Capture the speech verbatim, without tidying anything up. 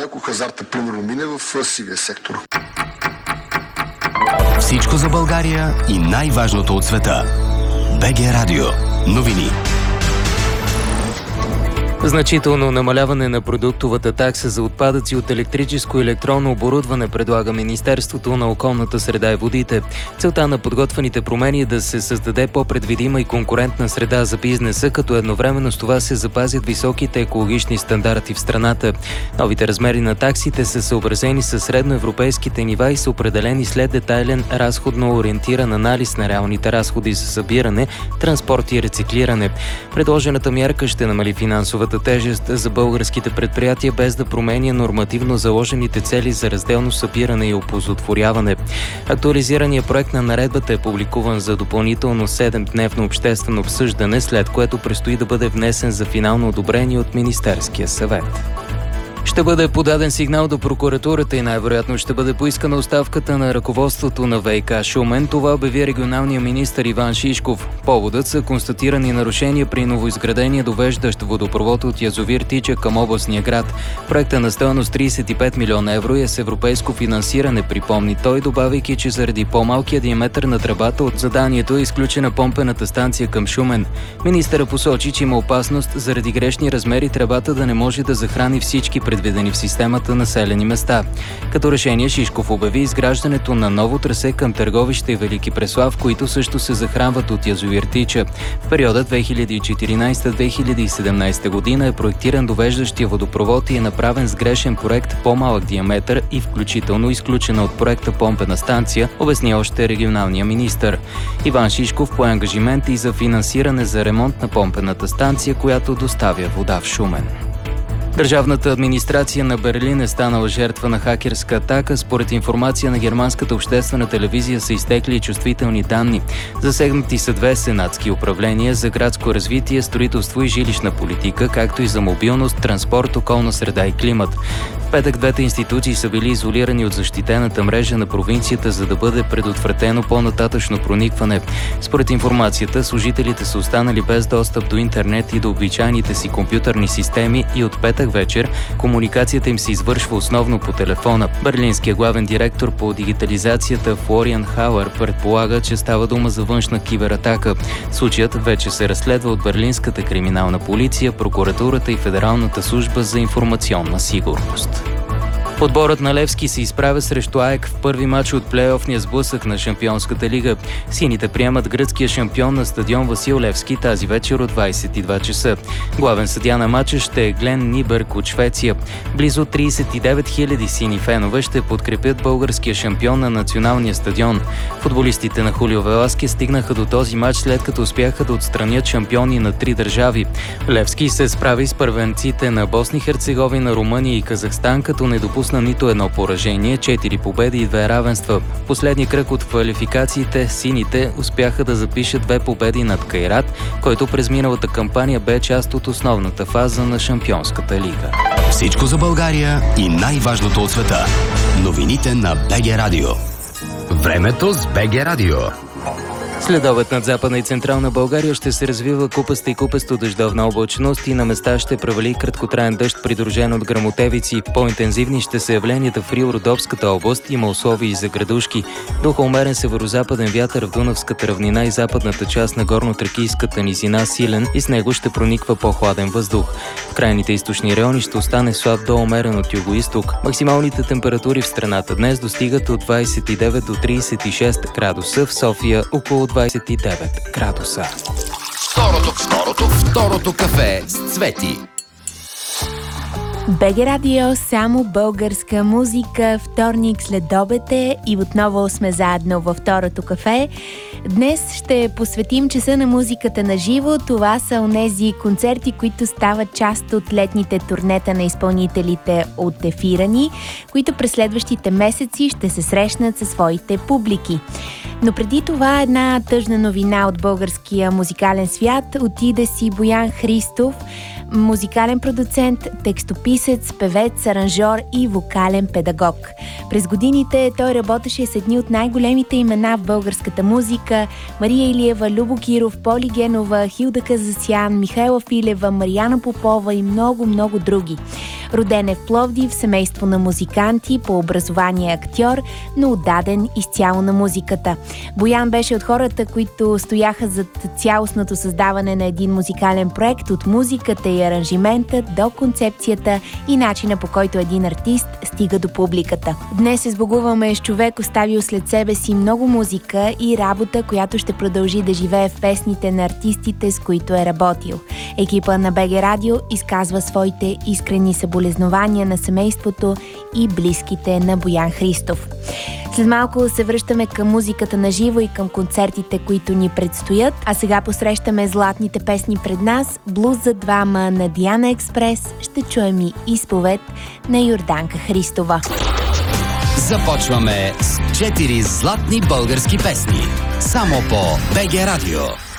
ако хазарта примерно мине в сивия сектор. Всичко за България и най-важното от света. БГ Радио. Новини. Значително намаляване на продуктовата такса за отпадъци от електрическо и електронно оборудване предлага Министерството на околната среда и водите. Целта на подготвените промени е да се създаде по-предвидима и конкурентна среда за бизнеса, като едновременно с това се запазят високите екологични стандарти в страната. Новите размери на таксите са съобразени с средноевропейските нива и са определени след детайлен разходно ориентиран анализ на реалните разходи за събиране, транспорт и рециклиране. Предложената мярка ще намали финансовата тежест за българските предприятия, без да променя нормативно заложените цели за разделно събиране и оползотворяване. Актуализираният проект на наредбата е публикуван за допълнително седемдневно обществено обсъждане, след което предстои да бъде внесен за финално одобрение от Министерския съвет. Ще бъде подаден сигнал до прокуратурата и най-вероятно ще бъде поискана оставката на ръководството на ВиК Шумен. Това обяви регионалният министър Иван Шишков. Поводът са констатирани нарушения при новоизградения довеждащ водопровод от язовир Тича към областния град. Проектът на стойност тридесет и пет милиона евро е с европейско финансиране, припомни той, добавяйки, че заради по-малкия диаметър на тръбата от заданието е изключена помпената станция към Шумен. Министърът посочи, че има опасност заради грешни размери тръбата да не може да захрани всички предвидени в системата населени места. Като решение Шишков обяви изграждането на ново трасе към Търговище и Велики Преслав, които също се захранват от язовир Тича. В периода две хиляди и четиринадесета - две хиляди и седемнадесета година е проектиран довеждащия водопровод и е направен с грешен проект по-малък диаметър и включително изключена от проекта помпена станция, обясни още регионалния министър. Иван Шишков пое ангажимент и за финансиране за ремонт на помпената станция, която доставя вода в Шумен. Държавната администрация на Берлин е станала жертва на хакерска атака. Според информация на германската обществена телевизия са изтекли чувствителни данни. Засегнати са две сенатски управления за градско развитие, строителство и жилищна политика, както и за мобилност, транспорт, околна среда и климат. В петък двете институции са били изолирани от защитената мрежа на провинцията, за да бъде предотвратено по-нататъчно проникване. Според информацията, служителите са останали без достъп до интернет и до обичайните си компютърни системи и от петък вечер комуникацията им се извършва основно по телефона. Берлинският главен директор по дигитализацията Флориан Хауер предполага, че става дума за външна кибератака. Случаят вече се разследва от Берлинската криминална полиция, прокуратурата и Федералната служба за информационна сигурност. Отборът на Левски се изправя срещу АЕК в първи мач от плейофния сблъсък на Шампионската лига. Сините приемат гръцкия шампион на стадион Васил Левски тази вечер от двадесет и два часа. Главен съдия на матча ще е Глен Нибърг от Швеция. Близо тридесет и девет хиляди сини фенове ще подкрепят българския шампион на националния стадион. Футболистите на Хулио Веласке стигнаха до този мач, след като успяха да отстранят шампиони на три държави. Левски се справи с първенците на Босна и Херцеговина, Румъния и Казахстан, като не допусна на нито едно поражение, четири победи и две равенства. В последния кръг от квалификациите сините успяха да запишат две победи над Кайрат, който през миналата кампания бе част от основната фаза на Шампионската лига. Всичко за България и най-важното от света. Новините на БГ Радио. Времето с БГ Радио. Следобед над Западна и Централна България ще се развива купаста и купесто дъждовна облачност и на места ще превали краткотраен дъжд, придружен от гръмотевици. По-интензивни ще са явленията в Рил-Родопската област, има условия и за градушки. Духа умерен северозападен вятър в Дунавската равнина и западната част на горно-тракийската низина силен и с него ще прониква по-хладен въздух. В крайните източни райони ще остане слаб до умерен от югоизток. Максималните температури в страната днес достигат от двадесет и девет до тридесет и шест градуса, в София около двадесет и девет градуса. Второто, второто, второто кафе с Цвети. БГ Радио, само българска музика, вторник след обед е и отново сме заедно във второто кафе. Днес ще посветим часа на музиката на живо. Това са онези концерти, които стават част от летните турнета на изпълнителите от ефира ни, които през следващите месеци ще се срещнат със своите публики. Но преди това една тъжна новина от българския музикален свят. Отиде си Боян Христов, музикален продуцент, текстописец, певец, аранжор и вокален педагог. През годините той работеше с едни от най-големите имена в българската музика: Мария Илиева, Любо Киров, Поли Генова, Хилда Казасян, Михайла Филева, Марияна Попова и много-много други. Роден е в Пловдив, семейство на музиканти, по образование актьор, но отдаден изцяло на музиката. Боян беше от хората, които стояха зад цялостното създаване на един музикален проект, от музиката и аранжимента до концепцията и начина, по който един артист стига до публиката. Днес се сбогуваме с човек, оставил след себе си много музика и работа, която ще продължи да живее в песните на артистите, с които е работил. Екипа на БГ Радио изказва своите искрени съболезнования на семейството и близките на Боян Христов. След малко се връщаме към музиката на живо и към концертите, които ни предстоят, а сега посрещаме златните песни пред нас. Блуз за двама на Диана Експрес, ще чуем и изповед на Йорданка Христова. Започваме с четири златни български песни. Само по БГ Радио.